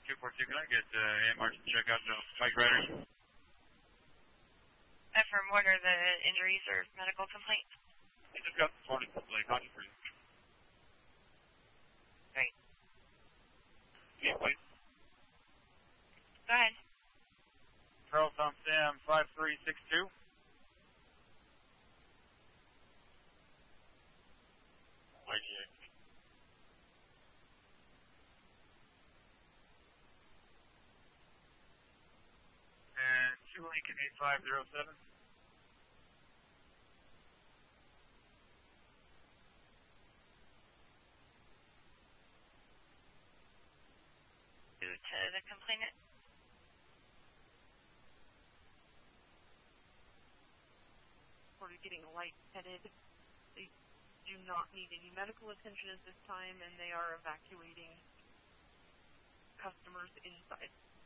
242, can I get AMR to check out the bike riders? From what are the injuries or medical complaints? I just got this morning, like, conscious for you. Great. Yeah, please. Go ahead. Charles Tom Sam 5362. YGA. And 2 Lincoln 8507. To the complainant. Sort of getting lightheaded. They do not need any medical attention at this time, and they are evacuating customers inside.